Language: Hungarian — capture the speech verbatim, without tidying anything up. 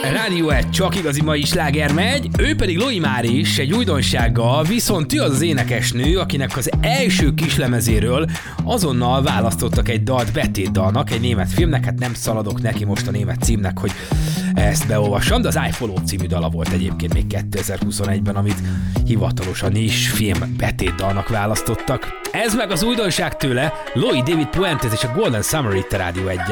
Rádió egy csak igazi mai sláger megy, ő pedig Loi Máris egy újdonsággal, viszont ő az az énekesnő, akinek az első kislemezéről azonnal választottak egy dalt betétdalnak, egy német filmnek, hát nem szaladok neki most a német címnek, hogy ezt beolvassam, de az I Follow című dala volt egyébként még kétezer-huszonegyben, amit hivatalosan is film betétdalnak választottak. Ez meg az újdonság tőle, Loi David Puentes és a Golden Summer itt a Rádió egyen.